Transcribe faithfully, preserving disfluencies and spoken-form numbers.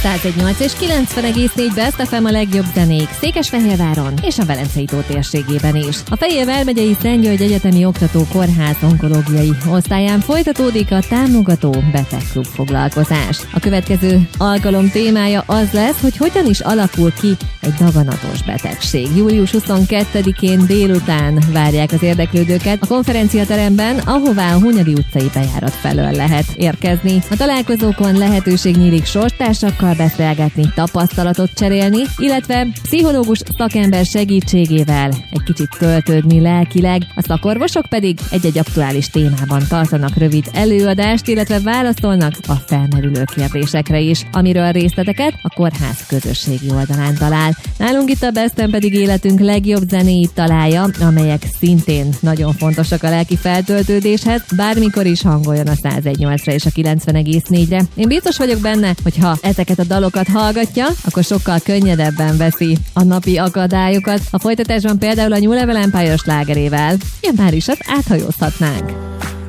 száz egy nyolc és kilencven egész négy Best ef em a legjobb zenék Székesfehérváron és a Velencei-tó térségében is. A Fejér vármegyei Szent György Egyetemi Oktató Kórház onkológiai osztályán folytatódik a támogató betegklub foglalkozás. A következő alkalom témája az lesz, hogy hogyan is alakul ki egy daganatos betegség. július huszonkettedikén délután várják az érdeklődőket a konferenciateremben, ahová a Hunyadi utcai bejárat felől lehet érkezni. A találkozókon lehetőség nyílik sorstársakkal beszélgetni, tapasztalatot cserélni, illetve pszichológus szakember segítségével egy kicsit töltődni lelkileg. A szakorvosok pedig egy-egy aktuális témában tartanak rövid előadást, illetve válaszolnak a felmerülő kérdésekre is, amiről részleteket a kórház közösségi oldalán talál. Nálunk itt a Besten pedig életünk legjobb zenéit találja, amelyek szintén nagyon fontosak a lelki feltöltődéshez, bármikor is hangoljon a száz egy nyolcra és a kilencven egész négyre. Én biztos vagyok benne, hogy ha ezeket a dalokat hallgatja, akkor sokkal könnyedebben veszi a napi akadályokat. A folytatásban például a New Level Empire slágerével, ilyen már is az áthajózhatnánk.